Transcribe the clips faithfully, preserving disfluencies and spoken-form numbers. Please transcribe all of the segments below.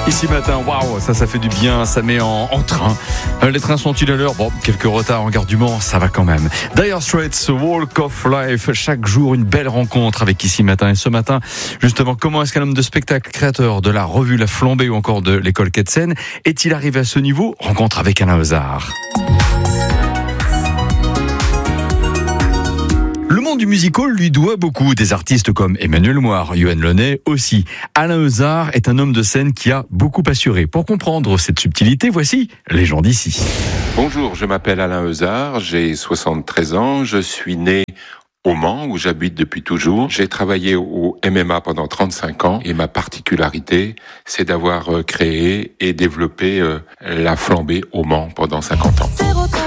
Ici matin, waouh, ça, ça fait du bien, ça met en, en train. Les trains sont-ils à l'heure? Bon, quelques retards en gare du Mans, ça va quand même. Dire Straits, Walk of Life, chaque jour une belle rencontre avec Ici matin. Et ce matin, justement, comment est-ce qu'un homme de spectacle, créateur de la revue La Flambée ou encore de l'école Quai de Seine, est-il arrivé à ce niveau? Rencontre avec Alain Euzard. Le monde du musical lui doit beaucoup, des artistes comme Emmanuel Moir, Yoann Launay aussi. Alain Euzard est un homme de scène qui a beaucoup assuré. Pour comprendre cette subtilité, voici les gens d'ici. Bonjour, je m'appelle Alain Euzard, j'ai soixante-treize ans, je suis né au Mans, où j'habite depuis toujours. J'ai travaillé au M M A pendant trente-cinq ans et ma particularité, c'est d'avoir créé et développé la Flambée au Mans pendant cinquante ans.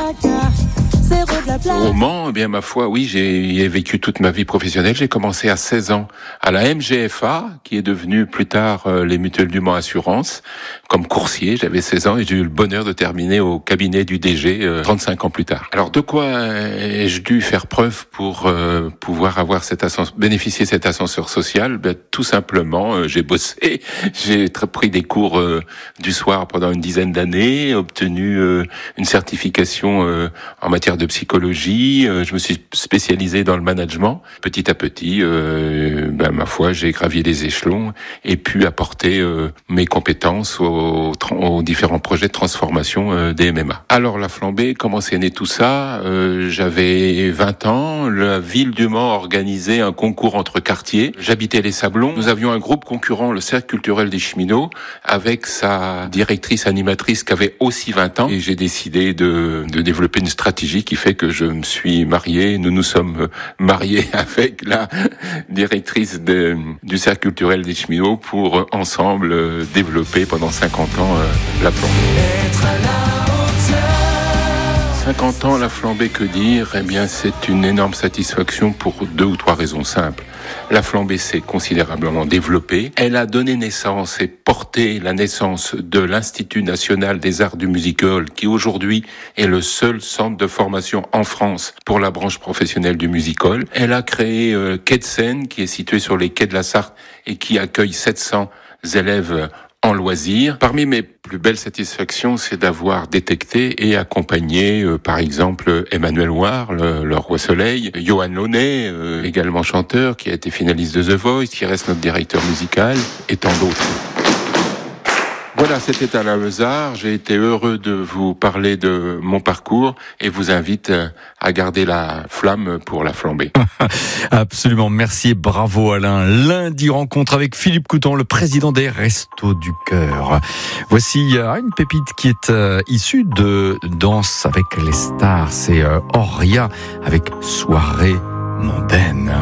Au Mans, eh bien, ma foi, oui, j'ai vécu toute ma vie professionnelle. J'ai commencé à seize ans à la M G F A, qui est devenue plus tard euh, les Mutuelles du Mans Assurance, comme coursier. J'avais seize ans et j'ai eu le bonheur de terminer au cabinet du D G euh, trente-cinq ans plus tard. Alors, de quoi ai-je dû faire preuve pour euh, pouvoir avoir cet ascenseur, bénéficier de cet ascenseur social? Ben, tout simplement, euh, j'ai bossé, j'ai pris des cours euh, du soir pendant une dizaine d'années, obtenu euh, une certification euh, en matière de psychologie, euh, je me suis spécialisé dans le management. Petit à petit, euh, ben, ma foi, j'ai gravi les échelons et pu apporter euh, mes compétences aux, aux différents projets de transformation euh, des M M A. Alors la Flambée, comment c'est né tout ça? euh, J'avais vingt ans, la ville du Mans organisait un concours entre quartiers. J'habitais les Sablons. Nous avions un groupe concurrent, le Cercle culturel des Cheminots, avec sa directrice animatrice qui avait aussi vingt ans. Et j'ai décidé de, de développer une stratégie qui fait que je me suis marié, nous nous sommes mariés avec la directrice de, du Cercle culturel des Cheminots pour ensemble développer pendant cinquante ans la Flambée. cinquante ans, la Flambée, que dire? Eh bien, c'est une énorme satisfaction pour deux ou trois raisons simples. La Flambée s'est considérablement développée. Elle a donné naissance et porté la naissance de l'Institut national des arts du musical, qui aujourd'hui est le seul centre de formation en France pour la branche professionnelle du musical. Elle a créé euh, Quai de Seine, qui est situé sur les quais de la Sarthe et qui accueille sept cents élèves en loisirs. Parmi mes plus belles satisfactions, c'est d'avoir détecté et accompagné, euh, par exemple, Emmanuel Moir, le, le Roi Soleil, Yoann Launay, euh, également chanteur, qui a été finaliste de The Voice, qui reste notre directeur musical, et tant d'autres. Voilà, c'était Alain Euzard. J'ai été heureux de vous parler de mon parcours et vous invite à garder la flamme pour la Flambée. Absolument, merci et bravo Alain. Lundi, rencontre avec Philippe Coutan, le président des Restos du Cœur. Voici euh, une pépite qui est euh, issue de Danse avec les stars. C'est euh, Auria avec Soirée mondaine.